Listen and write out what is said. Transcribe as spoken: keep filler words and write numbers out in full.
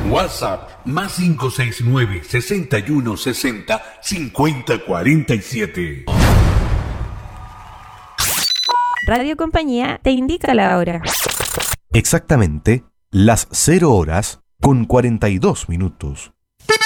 WhatsApp más cinco seis nueve, seis uno seis cero, cinco cero cuatro siete. Radio Compañía te indica la hora. Exactamente las cero horas con cuarenta y dos minutos.